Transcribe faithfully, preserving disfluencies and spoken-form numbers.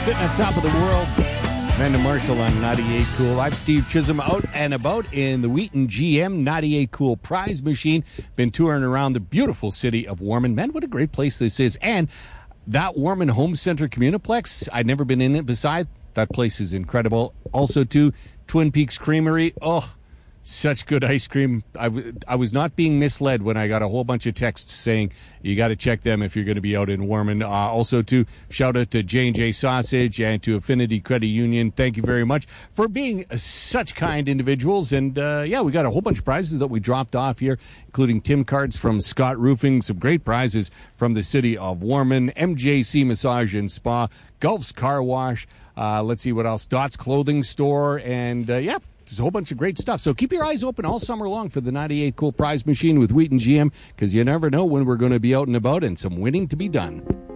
sitting on top of the world. Amanda Marshall on ninety-eight Cool. I'm Steve Chisholm, out and about in the Wheaton G M ninety-eight Cool prize machine. Been touring around the beautiful city of Warman. Man, what a great place this is. And that Warman Home Center Communiplex, I'd never been in it beside. That place is incredible. Also, too, Twin Peaks Creamery. Oh, such good ice cream. I, w- I was not being misled when I got a whole bunch of texts saying you got to check them if you're going to be out in Warman. Uh, also, to shout out to J and J Sausage and to Affinity Credit Union. Thank you very much for being uh, such kind individuals. And, uh, yeah, we got a whole bunch of prizes that we dropped off here, including Tim cards from Scott Roofing, some great prizes from the city of Warman, M J C Massage and Spa, Gulf's Car Wash. Uh, let's see what else. Dot's Clothing Store. And, uh, yeah. There's a whole bunch of great stuff. So keep your eyes open all summer long for the ninety-eight Cool prize machine with Wheaton G M, because you never know when we're going to be out and about and some winning to be done.